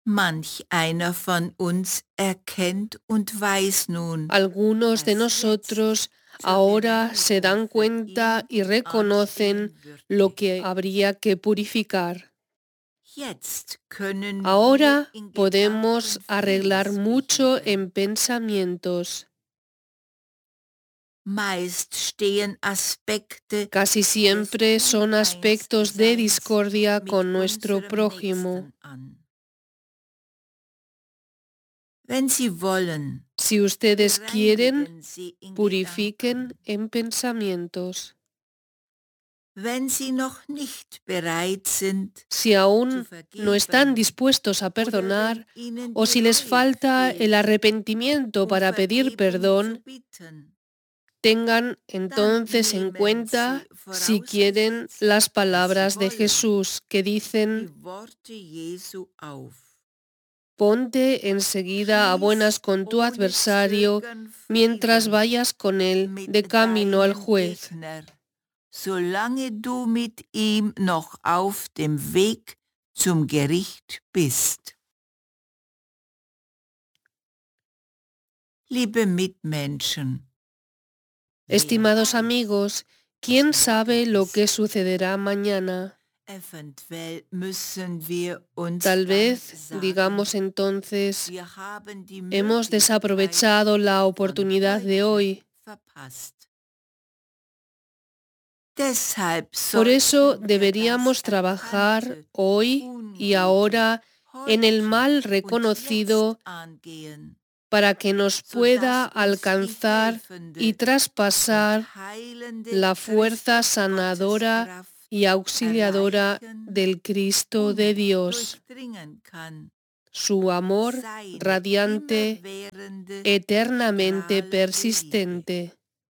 Manch einer von uns erkennt und weiß nun, Algunos de dass jetzt nosotros zur ahora se Reinigung dan für cuenta ihn y reconocen anstehen lo würde. que habría que purificar. Jetzt können wir Ahora in podemos Gedanken arreglar vieles mucho beheben. en pensamientos. Meist stehen Aspekte Casi des siempre son aspectos de Uneinsseins discordia mit con nuestro unserem prójimo. Nächsten an. Wenn Sie wollen, Si ustedes quieren, bereinigen Sie in purifiquen Gedanken. en pensamientos. Wenn Sie noch nicht bereit sind, Si zu aún no están vergeben dispuestos a oder wenn perdonar Ihnen o die si les Reue falta el fehlt, arrepentimiento um para pedir Vergebung zu perdón, bitten, tengan dann entonces en nehmen cuenta, Sie si quieren, vorausgesetzt, las dass Sie palabras de wollen, Jesús que dicen: die Worte Jesu auf. ponte enseguida a buenas Schließ con tu ohne adversario Zögern mientras Frieden vayas con él mit de camino al deinem juez. Gegner, solange du mit ihm noch auf dem Weg zum Gericht bist. Liebe Mitmenschen, wer Estimados weiß, amigos, was ¿quién morgen sabe lo que ist? sucederá mañana? Eventuell müssen wir uns Tal dann vez digamos sagen, entonces: wir haben die hemos Möglichkeit desaprovechado la von oportunidad de heute hoy. verpasst. Deshalb Por eso sollten wir das deberíamos trabajar erkannte hoy y Ungute ahora en el heute mal und jetzt reconocido angehen, para que nos pueda sodass uns die alcanzar y helfende traspasar und heilende la fuerza Christus sanadora Gotteskraft y auxiliadora erreichen del Cristo de und Dios, durchdringen kann. su amor Seine radiante, immerwährende, eternamente strahlende Liebe. persistente.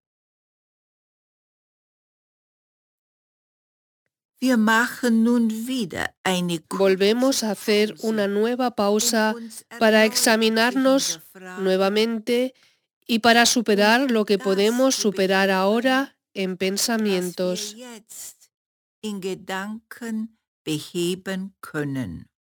Wir machen nun wieder eine kurze Volvemos a hacer una Pause, nueva pausa uns para erneut zu examinarnos hinterfragen, nuevamente y para und superar lo que das podemos zu superar beheben, ahora en was wir pensamientos. jetzt in Gedanken beheben können.